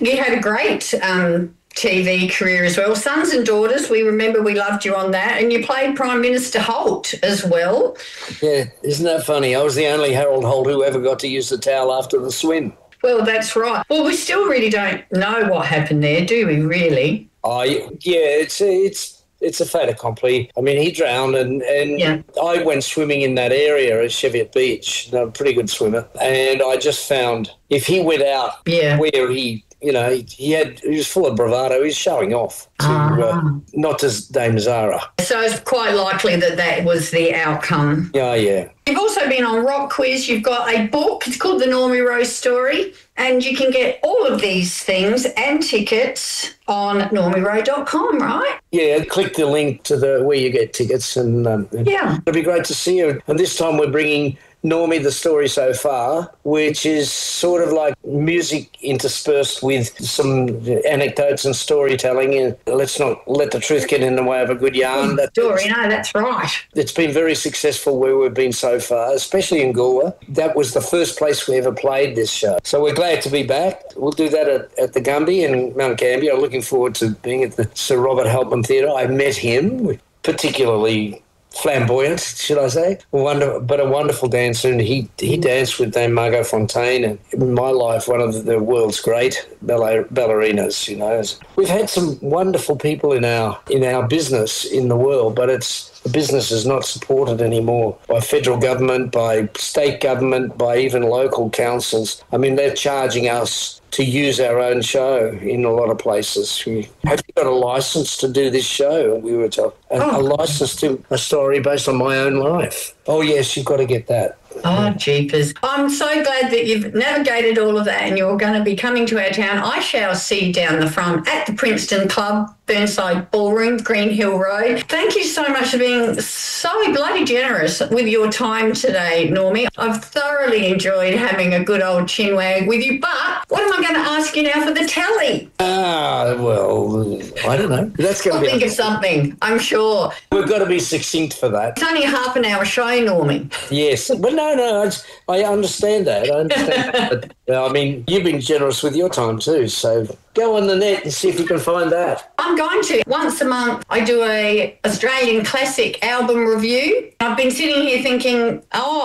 you had a great TV career as well. Sons and Daughters, we loved you on that, and you played Prime Minister Holt as well. Yeah, isn't that funny? I was the only Harold Holt who ever got to use the towel after the swim. Well, that's right. Well, we still really don't know what happened there, do we, really? It's a fait accompli. I mean, he drowned and I went swimming in that area at Cheviot Beach. I'm a pretty good swimmer. And I just found if he went out where he was full of bravado. He was showing off not to Dame Zara. So it's quite likely that was the outcome. Yeah. You've also been on Rock Quiz. You've got a book. It's called The Normie Rose Story. And you can get all of these things and tickets on normierowe.com, right? Yeah, click the link to where you get tickets. And it'll be great to see you. And this time we're bringing Normie, the story so far, which is sort of like music interspersed with some anecdotes and storytelling. And let's not let the truth get in the way of a good yarn. That's right. It's been very successful where we've been so far, especially in Goolwa. That was the first place we ever played this show. So we're glad to be back. We'll do that at the Gumby in Mount Gambier. I'm looking forward to being at the Sir Robert Helpman Theatre. I met him, particularly flamboyant, should I say? But a wonderful dancer, and he danced with Dame Margot Fontaine, and in my life, one of the world's great ballerinas. We've had some wonderful people in our business in the world, but the business is not supported anymore by federal government, by state government, by even local councils. I mean, they're charging us to use our own show in a lot of places. Have you got a license to do this show? We were told. A license to a story based on my own life. Oh, yes, you've got to get that. Oh, jeepers. I'm so glad that you've navigated all of that and you're going to be coming to our town. I shall see you down the front at the Princeton Club, Burnside Ballroom, Green Hill Road. Thank you so much for being so bloody generous with your time today, Normie. I've thoroughly enjoyed having a good old chinwag with you, but what am I going to ask you now for the telly? Well, I don't know. I'll think of something, I'm sure. We've got to be succinct for that. It's only a half an hour show, Normie. Yes, but no, I understand that. But, I mean, you've been generous with your time too, so go on the net and see if you can find that. I'm going to. Once a month, I do a Australian classic album review. I've been sitting here thinking,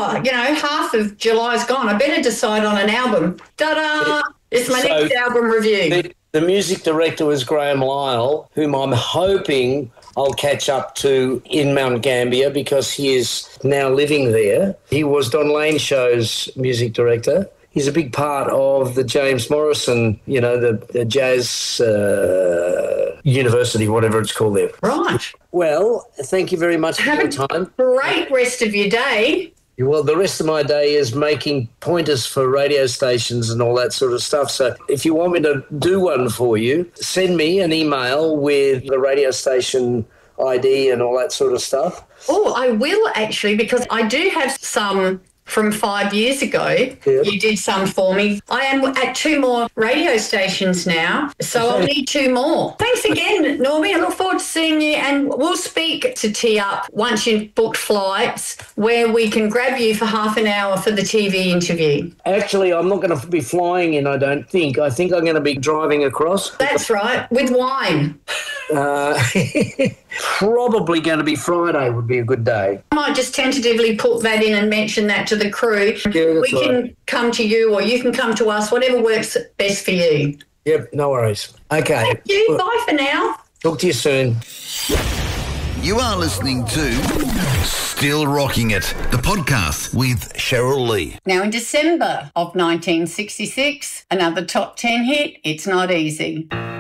half of July's gone. I better decide on an album. Ta-da! It's my next album review. The music director was Graham Lyle, whom I'm hoping I'll catch up to in Mount Gambier because he is now living there. He was Don Lane Show's music director. He's a big part of the James Morrison, the jazz university, whatever it's called there. Right. Well, thank you very much for your time. Have a great rest of your day. Well, the rest of my day is making pointers for radio stations and all that sort of stuff. So if you want me to do one for you, send me an email with the radio station ID and all that sort of stuff. Oh, I will actually, because I do have some from 5 years ago. Yeah. You did some for me. I am at 2 more radio stations now, so I'll need 2 more. Thanks again, Normie. I look forward to seeing you, and we'll speak to Tee Up once you've booked flights where we can grab you for half an hour for the TV interview. Actually, I'm not going to be flying in, I don't think. I think I'm going to be driving across. That's right, with wine. Probably going to be Friday would be a good day. I might just tentatively put that in and mention that to the crew. Yeah, we can come to you or you can come to us, whatever works best for you. Yep, no worries. Okay. Thank you. Bye for now. Talk to you soon. You are listening to Still Rocking It, the podcast with Cheryl Lee. Now, in December of 1966, another top 10 hit, It's Not Easy.